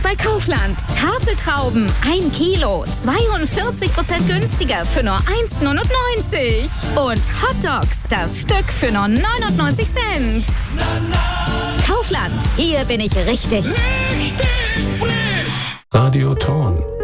bei Kaufland. Tafeltrauben 1 Kilo, 42% günstiger für nur 1,99. Und Hotdogs, das Stück für nur 99 Cent. Kaufland, hier bin ich richtig. Radio Thorn.